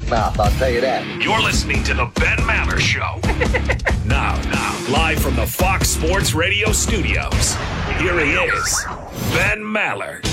mouth, I'll tell you that. You're listening to the Ben Maller Show. Now, live from the Fox Sports Radio studios, here he is, Ben Maller.